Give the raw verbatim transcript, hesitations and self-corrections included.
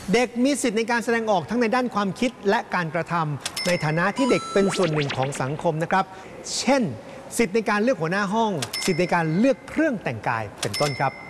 เด็กมีสิทธิในการแสดงออกทั้งในด้านความคิดและการกระทำในฐานะที่เด็กเป็นส่วนหนึ่งของสังคมนะครับเช่นสิทธิในการเลือกหัวหน้าห้องสิทธิในการเลือกเครื่องแต่งกายเป็นต้นครับ